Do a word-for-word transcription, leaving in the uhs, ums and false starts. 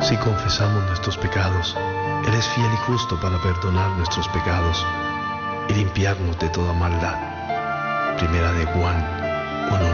Si confesamos nuestros pecados, Él es fiel y justo para perdonar nuestros pecados y limpiarnos de toda maldad. Primera de Juan uno